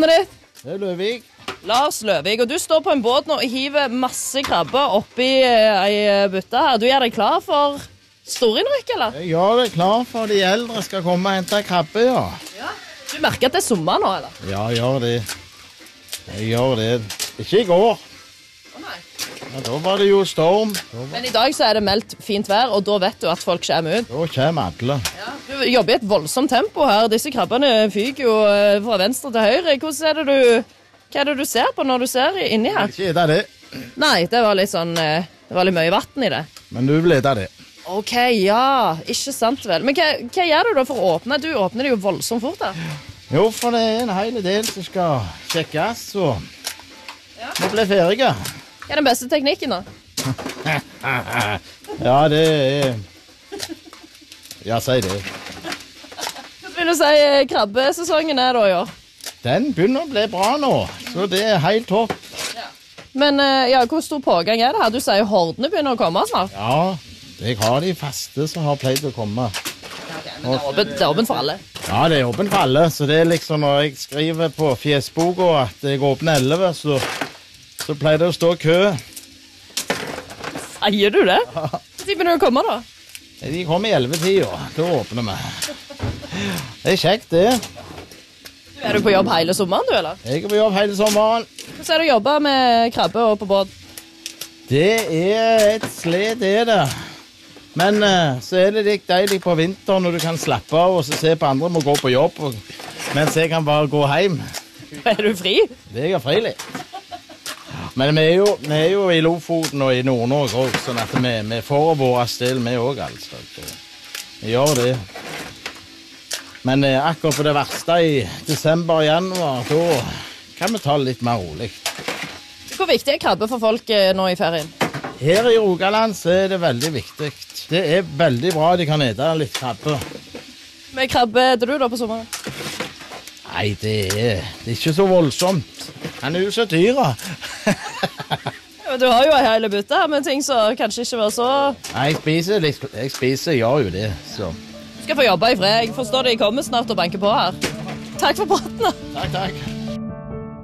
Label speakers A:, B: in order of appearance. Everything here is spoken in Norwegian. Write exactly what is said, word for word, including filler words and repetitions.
A: navnet ditt?
B: Det er Løvig.
A: Lars Løvig, og du står på en båt nå og hiver masse krabber oppi ei bytte her. Du gjør deg klar for storinnrykk, eller?
B: Jeg gjør det klar for de eldre skal komme og hente krabbe, ja.
A: Ja. Du merker at det er sommer nå, eller?
B: Ja, jeg gjør det. Jeg gjør det. Ikke i går.
A: Å nei.
B: Ja, da var det jo storm. Var...
A: Men i dag så er det meldt fint vær, og da vet du at folk kommer ut.
B: Da kommer alle.
A: Ja. Du jobber i et voldsomt tempo her. Disse krabbene fyker jo fra venstre til høyre. Hvordan er det du, hva er det du ser på når du ser inni her?
B: Ikke ete det.
A: Nei, det var litt sånn, det var litt mye vatten i det.
B: Men du vil ete det.
A: Ok, ja, ikke sant vel. Men hva, hva gjør du da for å åpne? Du åpner det jo voldsomt fort her.
B: Jo, for det er en hel del som skal sjekkes, og vi blir ferdige.
A: Hva er den beste teknikken da?
B: Ja, det er... Ja, si det.
A: Hva vil du si krabbesesongen er da i år?
B: Den begynner å bli bra nå, så det er helt topp.
A: Men ja, hvor stor pågang er det her? Du sier hordene begynner å komme snart.
B: Ja, jeg har de faste som har pleid å komme.
A: Okay, men det er åpent, det er åpent for alle?
B: Ja, det er åpent for alle, så det er liksom når jeg skriver på fjesboka at jeg åpner elleve, så, så pleier det å stå kø.
A: Sier du det? Ja. Hva tid begynner du å komme da?
B: De kommer i elleve-tida, da åpner vi. Det er kjekt det.
A: Du, er du på jobb hele sommeren du, eller?
B: Jeg er på jobb hele sommeren.
A: Hvordan er det å jobbe med krabbe og på båt?
B: Det er et sled, det er det. Men uh, så er det litt deilig på vinteren når du kan slappe av og så se på andre må gå på jobb, og, mens jeg kan bare gå hjem.
A: Er du fri?
B: Det er jeg fri litt. Men vi er, jo, vi er jo i Lofoten og i Nord-Norge også, sånn at vi, vi får våre stil med også, altså. Vi gjør det. Men uh, akkurat på det verste i desember og januar, da kan vi ta det litt mer rolig.
A: Hvor viktig er krabbe for folk uh, nå i ferien?
B: Her i Rogaland så er det veldig viktig. Det er veldig bra de kan ete litt krabbe.
A: Men krabbe eter du da på sommeren?
B: Nei, det er, det er ikke så voldsomt. Han er jo så dyra.
A: Ja, du har jo en hele bytte her med ting som kanskje ikke var så...
B: Nei, jeg spiser, litt, jeg spiser, jeg gjør jo det, så...
A: Du skal få jobbe i fred. Jeg forstår det, jeg kommer snart og banker på her. Takk for praten da.
B: Takk, takk.